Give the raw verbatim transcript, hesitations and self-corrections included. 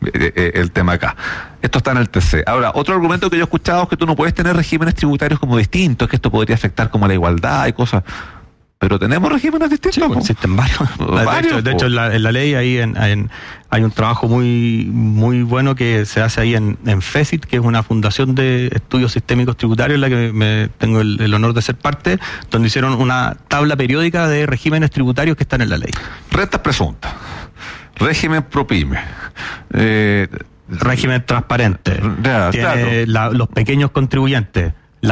eh, eh, el tema acá. Esto está en el T C. Ahora, otro argumento que yo he escuchado es que tú no puedes tener regímenes tributarios como distintos, que esto podría afectar como la igualdad y cosas. Pero tenemos regímenes distintos. Sí, pues, existen varios. varios. De hecho, de hecho en, la, en la ley ahí en, en, hay un trabajo muy muy bueno que se hace ahí en, en FESIT, que es una fundación de estudios sistémicos tributarios, en la que me tengo el, el honor de ser parte, donde hicieron una tabla periódica de regímenes tributarios que están en la ley. Rentas presuntas, régimen ProPyme, eh, régimen transparente, ya, tiene claro. la, los pequeños contribuyentes,